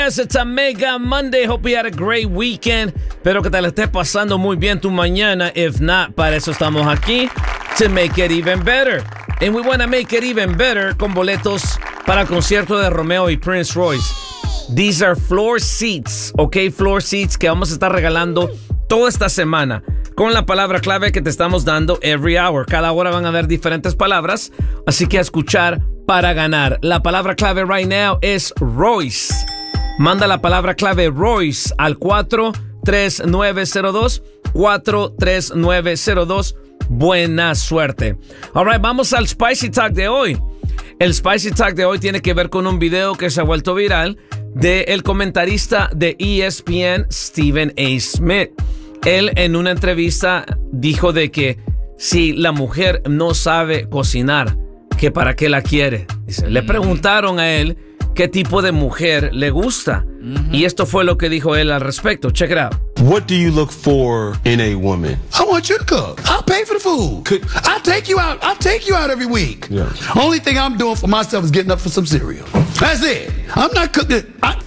Yes, it's a mega Monday. Hope you had a great weekend. Espero que te la estés pasando muy bien tu mañana. If not, para eso estamos aquí. To make it even better. And we want to make it even better con boletos para el concierto de Romeo y Prince Royce. These are floor seats, okay? Floor seats que vamos a estar regalando toda esta semana con la palabra clave que te estamos dando every hour. Cada hora van a haber diferentes palabras, así que a escuchar para ganar. La palabra clave right now es Royce. Manda la palabra clave Royce al 43902. 43902. Buena suerte. All right, vamos al Spicy Talk de hoy. El Spicy Talk de hoy tiene que ver con un video que se ha vuelto viral del comentarista de ESPN, Stephen A. Smith. Él en una entrevista dijo de que si la mujer no sabe cocinar, que para qué la quiere. Dice, le preguntaron a él qué tipo de mujer le gusta. Y esto fue lo que dijo él al respecto. Check it out. What do you look for in a woman? I want you to cook. I'll pay for the food. I'll take you out. I'll take you out every week. Yeah. Only thing I'm doing for myself is getting up for some cereal. That's it. I'm not cooking.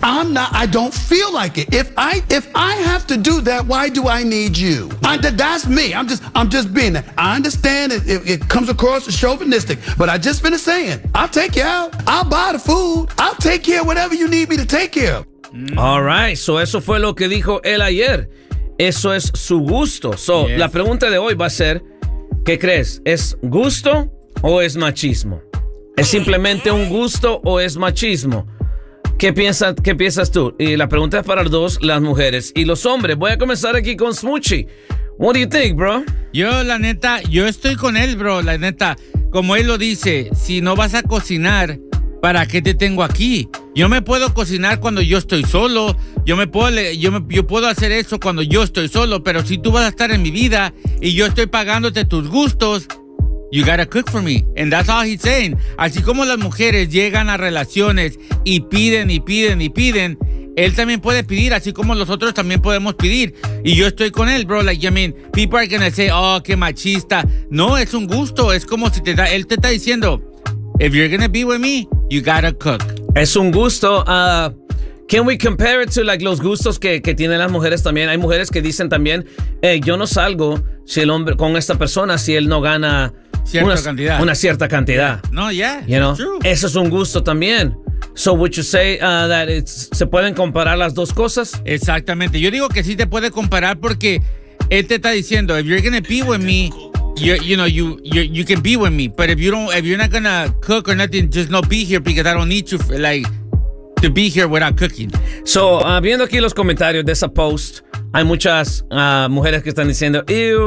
I don't feel like it. If I have to do that, why do I need you? That's me. I'm just being that. I understand it comes across as chauvinistic, but I just finished saying, I'll take you out. I'll buy the food. I'll take care of whatever you need me to take care of. All right, so eso fue lo que dijo él ayer. Eso es su gusto. So, la pregunta de hoy va a ser, ¿qué crees? ¿Es gusto o es machismo? ¿Es simplemente un gusto o es machismo? ¿Qué piensas tú? Y la pregunta es para las mujeres y los hombres. Voy a comenzar aquí con Smoochie. What do you think, bro? Yo, la neta, yo estoy con él, bro. La neta, como él lo dice, si no vas a cocinar, ¿para qué te tengo aquí? Yo me puedo cocinar cuando yo estoy solo. Yo puedo hacer eso cuando yo estoy solo. Pero si tú vas a estar en mi vida y yo estoy pagándote tus gustos, you gotta cook for me. And that's all he's saying. Así como las mujeres llegan a relaciones y piden y piden y piden, él también puede pedir, así como nosotros también podemos pedir. Y yo estoy con él, bro. Like, I mean, people are gonna say, oh, qué machista. No, es un gusto. Es como si él te está diciendo, if you're gonna be with me, you gotta cook. Es un gusto. Can we compare it to like los gustos que tienen las mujeres también? Hay mujeres que dicen también, yo no salgo si el hombre con esta persona si él no gana una cierta cantidad. No, yeah, you know? True. Eso es un gusto también. So would you say that se pueden comparar las dos cosas? Exactamente. Yo digo que sí te puede comparar porque él te está diciendo, if you're gonna be with me, you can be with me, but if you're not gonna cook or nothing, just not be here because I don't need you to be here without cooking. So, viendo aquí los comentarios de esa post, hay muchas mujeres que están diciendo, ew,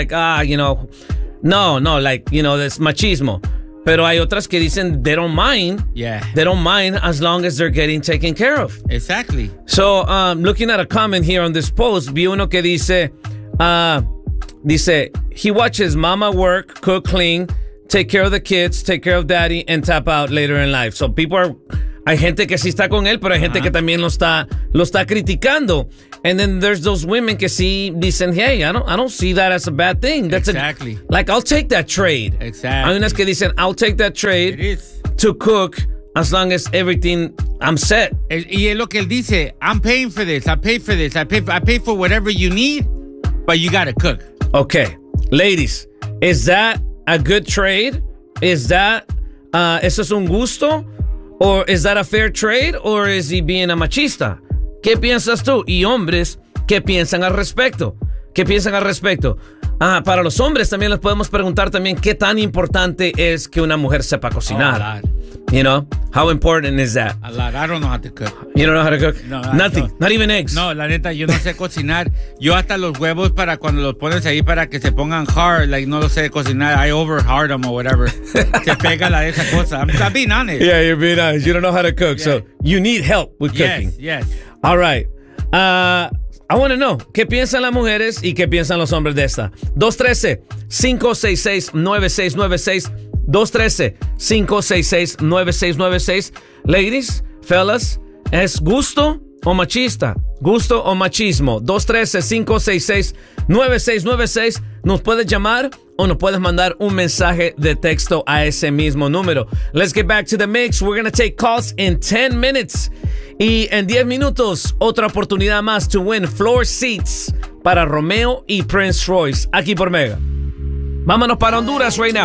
no, es machismo. Pero hay otras que dicen they don't mind. Yeah. They don't mind as long as they're getting taken care of. Exactly. So, looking at a comment here on this post, vi uno que dice, he watches mama work, cook, clean, take care of the kids, take care of daddy, and tap out later in life. So hay gente que sí está con él, pero hay gente que también lo está criticando. And then there's those women que sí dicen, hey, I don't see that as a bad thing. That's exactly. I'll take that trade. Exactly. Hay unas que dicen, I'll take that trade to cook as long as everything I'm set. Y es lo que él dice, I'm paying for this, I pay for this, I pay for whatever you need, but you gotta cook. Okay, ladies, is that a good trade? Is that, eso es un gusto? Or is that a fair trade? Or is he being a machista? ¿Qué piensas tú? Y hombres, ¿qué piensan al respecto? ¿Qué piensan al respecto? Para los hombres también les podemos preguntar también qué tan importante es que una mujer sepa cocinar. Oh, a lot. You know, how important is that? A lot. I don't know how to cook. You don't know how to cook? No, nothing. Not even eggs. No, la neta, yo no sé cocinar. Yo hasta los huevos para cuando los pones ahí para que se pongan hard, like no lo sé cocinar. I over hard them or whatever. Se pega la de esa cosa. I'm being honest. Yeah, you're being honest. You don't know how to cook, so you need help with cooking. Yes. All right. I want to know, ¿qué piensan las mujeres y qué piensan los hombres de esta? 213-566-9696. 213-566-9696. Ladies, fellas, ¿es gusto o machista? ¿Gusto o machismo? 213-566-9696. Nos puedes llamar o nos puedes mandar un mensaje de texto a ese mismo número. Let's get back to the mix. We're going to take calls in 10 minutes. Y en 10 minutos, otra oportunidad más to win floor seats para Romeo y Prince Royce aquí por Mega. Vámonos para Honduras right now.